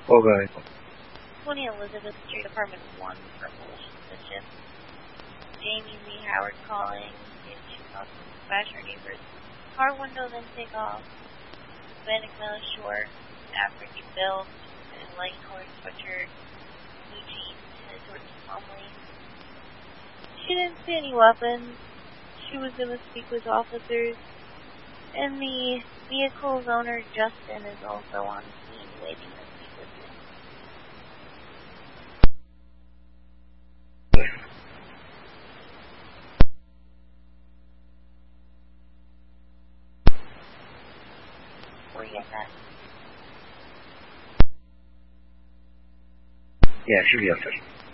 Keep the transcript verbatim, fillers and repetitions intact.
Okay. twenty Elizabeth Street, Apartment one, for Polish position. Jamie Lee Howard calling. If she calls to smash her neighbor's car window, then take off. Hispanic male, short, African built, and light colored sweatshirt, blue jeans, headed towards Plumley. She didn't see any weapons. She was going to speak with officers. And the vehicle's owner, Justin, is also on scene waiting to speak with him. Where you at that? Yeah, it should be up there.